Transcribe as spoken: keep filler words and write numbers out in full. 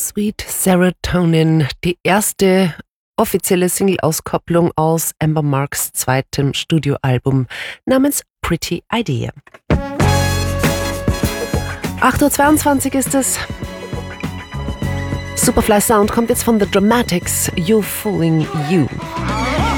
Sweet Serotonin, die erste offizielle Single-Auskopplung aus Amber Marks zweitem Studioalbum namens Pretty Idea. acht Uhr zweiundzwanzig ist es. Superfly Sound kommt jetzt von The Dramatics, You're Fooling You.